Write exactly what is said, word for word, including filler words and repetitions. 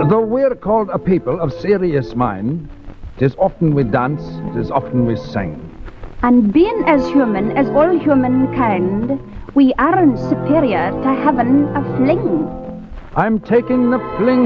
Though we're called a people of serious mind, 'tis often we dance, 'tis often we sing. And being as human as all humankind, we aren't superior to having a fling. I'm taking the fling